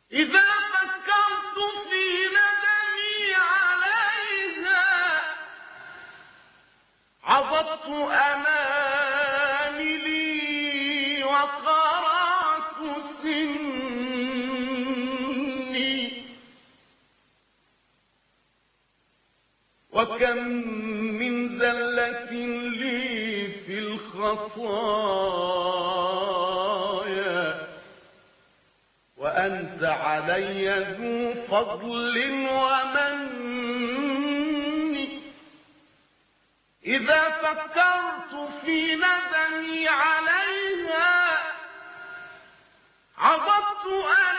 إذا فكرت في ندمي عليها عضدت أناملي وقرعت سني، وكم من زلة لي في الخطايا وأنت علي ذو فضل ومن. إذا فكرت في ندمي عليها عضدت